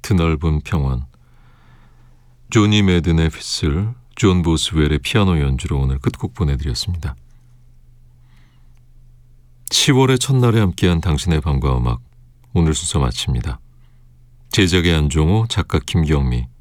드넓은 평원, 조니 매든의 휘슬, 존 보스웰의 피아노 연주로 오늘 끝곡 보내드렸습니다. 10월의 첫날에 함께한 당신의 밤과 음악, 오늘 순서 마칩니다. 제작의 안종호, 작가 김경미,